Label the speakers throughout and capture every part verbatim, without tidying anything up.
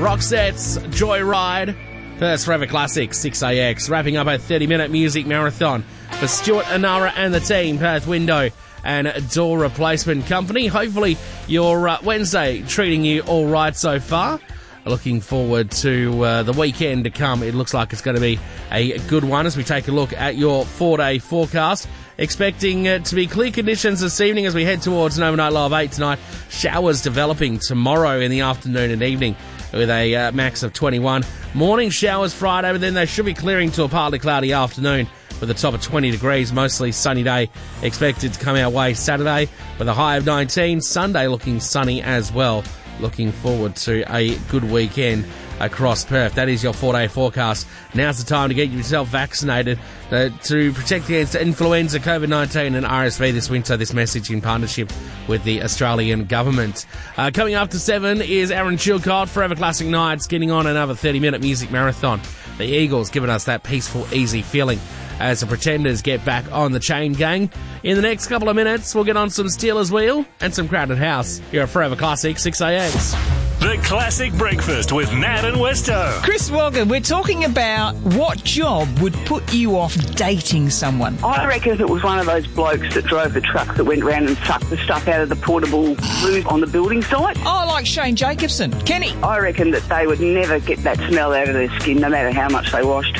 Speaker 1: Roxette's Joyride. First Forever Classic, six A X. Wrapping up a thirty-minute music marathon for Stuart Anara and the team, Perth Window and Door Replacement Company. Hopefully your uh, Wednesday treating you all right so far. Looking forward to uh, the weekend to come. It looks like it's going to be a good one as we take a look at your four-day forecast. Expecting uh, to be clear conditions this evening as we head towards an overnight low of eight tonight. Showers developing tomorrow in the afternoon and evening with a uh, max of twenty-one. Morning showers Friday, but then they should be clearing to a partly cloudy afternoon with a top of twenty degrees. Mostly sunny day expected to come our way Saturday with a high of nineteen. Sunday looking sunny as well. Looking forward to a good weekend across Perth. That is your four-day forecast. Now's the time to get yourself vaccinated uh, to protect against influenza, COVID nineteen and R S V this winter. This message in partnership with the Australian government. Uh, coming up to seven is Aaron Chilcott, Forever Classic Nights, getting on another thirty-minute music marathon. The Eagles giving us that peaceful, easy feeling as the Pretenders get back on the chain gang. In the next couple of minutes, we'll get on some Steelers Wheel and some Crowded House. You're a Forever Classic, six A X.
Speaker 2: The Classic Breakfast with Nat and Westo.
Speaker 3: Chris Wogger, we're talking about what job would put you off dating someone.
Speaker 4: I reckon if it was one of those blokes that drove the truck that went round and sucked the stuff out of the portable loo on the building site.
Speaker 3: Oh, like Shane Jacobson. Kenny.
Speaker 4: I reckon that they would never get that smell out of their skin, no matter how much they washed.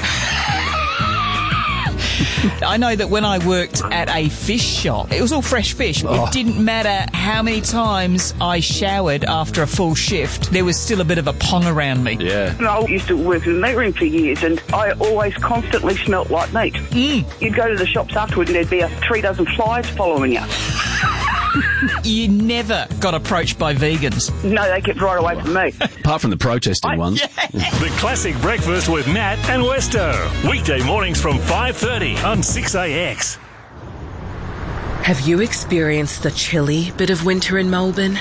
Speaker 3: I know that when I worked at a fish shop, it was all fresh fish.
Speaker 5: Oh.
Speaker 3: It didn't matter how many times I showered after a full shift, there was still a bit of a pong around me.
Speaker 5: Yeah.
Speaker 4: And I used to work in the meat room for years, and I always constantly smelt like meat.
Speaker 3: Mm.
Speaker 4: You'd go to the shops afterwards and there'd be a three dozen flies following you.
Speaker 3: You never got approached by vegans.
Speaker 4: No, they kept right away from me.
Speaker 5: Apart from the protesting
Speaker 4: I-
Speaker 5: ones.
Speaker 2: The Classic Breakfast with Nat and Westo. Weekday mornings from five thirty on six A X.
Speaker 6: Have you experienced the chilly bit of winter in Melbourne?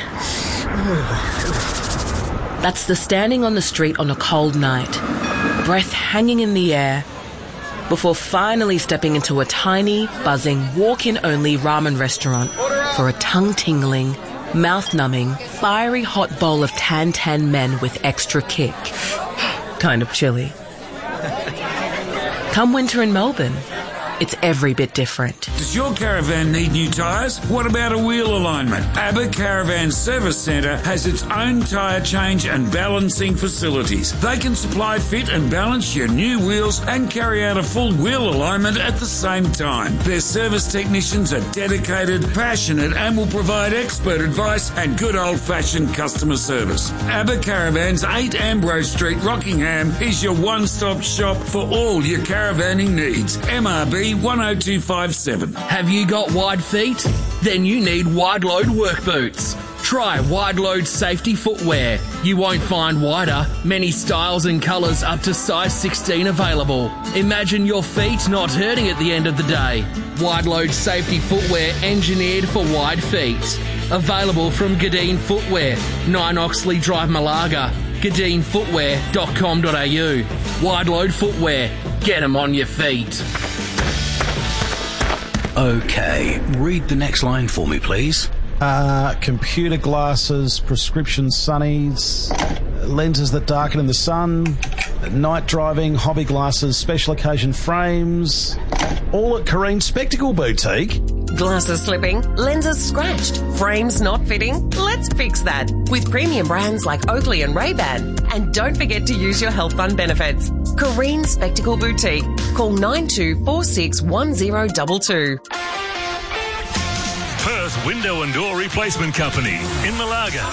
Speaker 6: That's the standing on the street on a cold night, breath hanging in the air, before finally stepping into a tiny, buzzing, walk-in-only ramen restaurant for a tongue-tingling, mouth-numbing, fiery hot bowl of tan-tan men with extra kick. Kind of chilly. Come winter in Melbourne, it's every bit different.
Speaker 7: Does your caravan need new tyres? What about a wheel alignment? ABBA Caravan Service Centre has its own tyre change and balancing facilities. They can supply, fit and balance your new wheels and carry out a full wheel alignment at the same time. Their service technicians are dedicated, passionate and will provide expert advice and good old-fashioned customer service. ABBA Caravans, eight Ambrose Street, Rockingham is your one-stop shop for all your caravanning needs. M R B one oh two five seven.
Speaker 1: Have you got wide feet? Then you need Wide Load work boots. Try Wide Load safety footwear. You won't find wider. Many styles and colours up to size sixteen available. Imagine your feet not hurting at the end of the day. Wide Load safety footwear engineered for wide feet. Available from Gadeen Footwear, nine Oxley Drive, Malaga. gadeen footwear dot com dot a u. Wide Load Footwear. Get 'em on your feet.
Speaker 5: Okay, read the next line for me, please.
Speaker 8: Uh, computer glasses, prescription sunnies, lenses that darken in the sun, night driving, hobby glasses, special occasion frames, all at Kareen Spectacle Boutique.
Speaker 9: Glasses slipping, lenses scratched, frames not fitting? Let's fix that with premium brands like Oakley and Ray-Ban. And don't forget to use your health fund benefits. Kareen Spectacle Boutique. Call nine two four six one zero two two.
Speaker 2: Perth Window and Door Replacement Company in Malaga.